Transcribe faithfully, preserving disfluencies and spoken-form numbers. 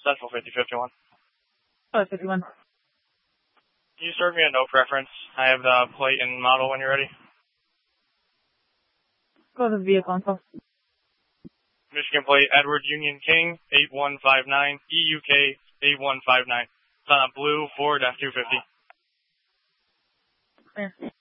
Central fifty fifty-one. Oh, fifty-one. Can you serve me a no preference? I have the plate and model when you're ready. Go to the vehicle info. Michigan plate, Edward Union King, eight one five nine, E U K, eight one five nine. It's on a blue Ford F two fifty. Clear.